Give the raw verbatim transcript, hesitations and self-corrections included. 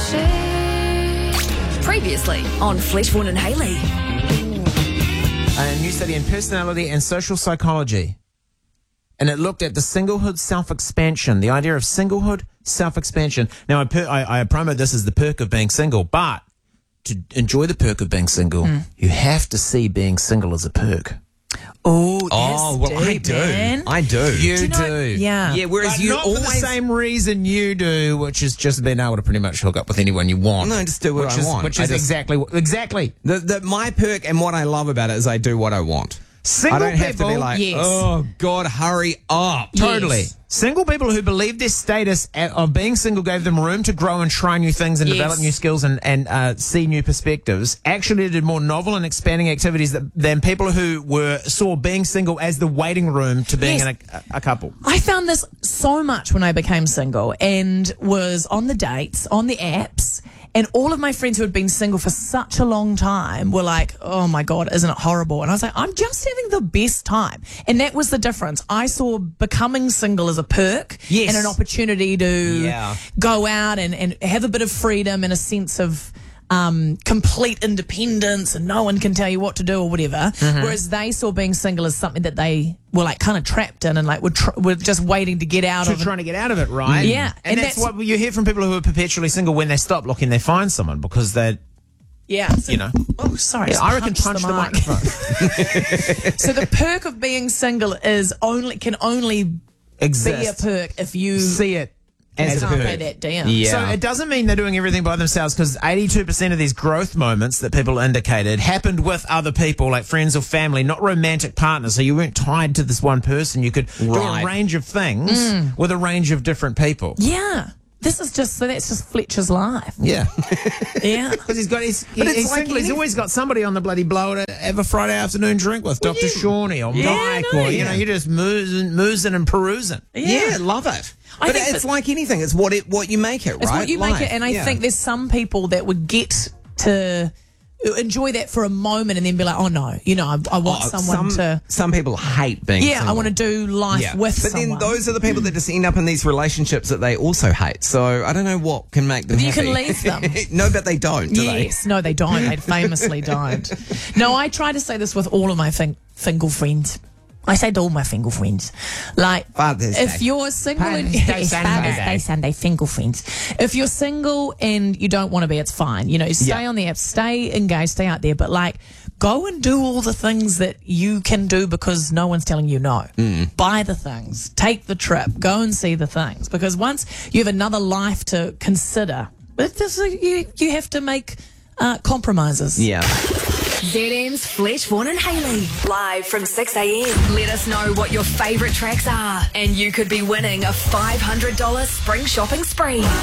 Previously on Fleshborn and Haley. A new study in personality and social psychology. And it looked at the singlehood self-expansion, the idea of singlehood self-expansion. Now, I, per- I, I promote this as the perk of being single, but to enjoy the perk of being single, mm. you have to see being single as a perk. Oh, oh, yes, well, I do. Man. I do. You do, you know, do. Yeah. Yeah, whereas but you not always... for the same reason you do, which is just being able to pretty much hook up with anyone you want. No, just do what which I is, want. Which I is just, exactly, exactly. The, the, my perk and what I love about it is I do what I want. Single I don't have people, to be like, yes. oh, God, hurry up. Totally. Yes. Single people who believe their status of being single gave them room to grow and try new things and Yes. develop new skills and, and uh, see new perspectives, actually did more novel and expanding activities that, than people who were saw being single as the waiting room to being Yes. in a, a couple. I found this so much when I became single and was on the dates, on the apps, and all of my friends who had been single for such a long time were like, oh my God, isn't it horrible? And I was like, I'm just having the best time. And that was the difference. I saw becoming single as a perk Yes. and an opportunity to Yeah. go out and, and have a bit of freedom and a sense of um, complete independence and no one can tell you what to do or whatever. Mm-hmm. Whereas they saw being single as something that they were like kind of trapped in and like were, tr- were just waiting to get out So of. trying to get out of it, right? Yeah. And, And that's, that's- what you hear from people who are perpetually single. When they stop looking, they find someone because they, Yeah. So, you know. Oh, sorry. Yeah, I reckon punch punched the, mic. microphone. So the perk of being single is only can only be a Exist. perk if you See it as a can't pay perk. that down. Yeah. So it doesn't mean they're doing everything by themselves, because eighty-two percent of these growth moments that people indicated happened with other people, like friends or family, not romantic partners. So you weren't tied to this one person. You could do Right. a range of things with a range of different people. Yeah. This is just so that's just Fletcher's life. Yeah. Yeah. Because he's got he's, But he's, it's like single, he's any- always got somebody on the bloody blower to have a Friday afternoon drink with, Doctor you- Shawnee or Yeah, Mike, no, or you yeah. know, you're just moozing, moozing and perusing. Yeah, love it. I But think it's that- like anything. It's what it what you make it, right? It's what you make Life. it, and I Yeah. think there's some people that would get to enjoy that for a moment and then be like, oh no, you know, I, I want Oh, someone some, to. Some people hate being Yeah, single. I want to do life Yeah. with But someone. then those are the people that just end up in these relationships that they also hate. So I don't know what can make them You happy. can leave them. No, but they don't, do Yes, no, they don't. They famously don't. No, I try to say this with all of my fin- fingal friends. I say to all my fingal friends, like, Father's if Day. you're single and Father's Day, Yes, Sunday. Father's Day, Sunday, fingal friends. If you're single and you don't want to be, it's fine. You know, stay Yeah. on the app, stay engaged, stay out there, but like, go and do all the things that you can do because no one's telling you no. Mm. Buy the things, take the trip, go and see the things, because once you have another life to consider, but this, you you have to make uh, compromises. Yeah. Z M's Fleshborn and Haley. Live from six a.m. Let us know what your favourite tracks are, and you could be winning a five hundred dollars spring shopping spree.